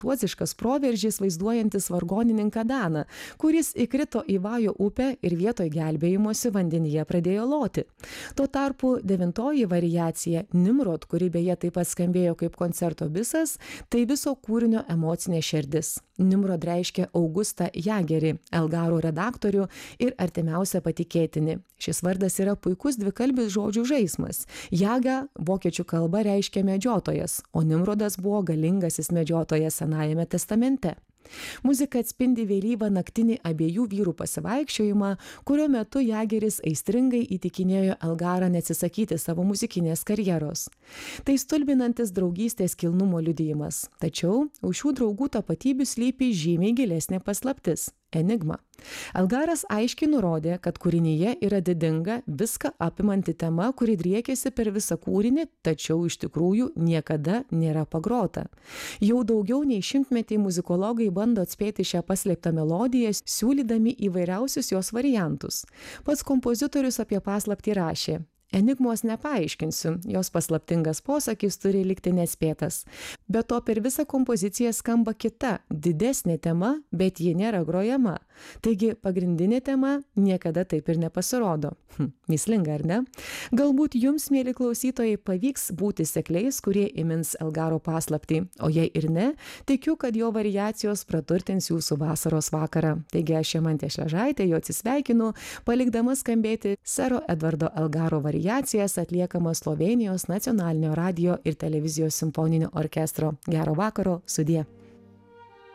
tuoziškas proveržis vaizduojantis vargonininką Daną, kuris įkrito į Vajo upę ir vietoj gelbėjimosi vandenyje pradėjo loti. Tuo tarpu 9 variacija Nimrod, kuri beje taip pat skambėjo kaip koncerto bisas, tai viso kūrinio emocinė širdis. Nimrod reiškia Augustą Jagerį, Elgaro redaktorių ir artimiausią patikėtinį. Šis vardas yra puikus dvikalbis žodžių žaismas. Jaga vokiečių kalba reiškia medžiotojas, o Nimrodas buvo galingasis medžiotojas Senajame testamente. Muzika atspindi vėlyvą naktinį abiejų vyrų pasivaikščiojimą, kurio metu Jageris aistringai įtikinėjo Elgarą neatsisakyti savo muzikinės karjeros. Tai stulbinantis draugystės kilnumo liudijimas. Tačiau už šių draugų tapatybių slypi žymiai gilesnė paslaptis – enigma. Elgaras aiškiai nurodė, kad kūrinyje yra didinga, viską apimanti tema, kuri driekiasi per visą kūrinį, tačiau iš tikrųjų niekada nėra pagrota. Jau daugiau nei 100-metį muzikologai bando atspėti šią paslėptą melodiją, siūlydami įvairiausius jos variantus. Pats kompozitorius apie paslaptį rašė: Enigmos nepaaiškinsiu, jos paslaptingas posakis turi likti nespėtas. Be to per visą kompoziciją skamba kita, didesnė tema, bet ji nėra grojama. Taigi pagrindinė tema niekada taip ir nepasirodo. Mįslinga, ar ne? Galbūt jums, mėly klausytojai, pavyks būti sekliais, kurie įmins Elgaro paslaptį, o jei ir ne, tikiu, kad jo variacijos praturtins jūsų vasaros vakarą. Taigi aš Jamantė Šležaitė jo atsisveikinu, palikdama skambėti sero Edvardo Elgaro variacijas atliekamas Slovėnijos nacionalinio radijo ir televizijos simfoninio orkestro. Gero vakaro, sudie.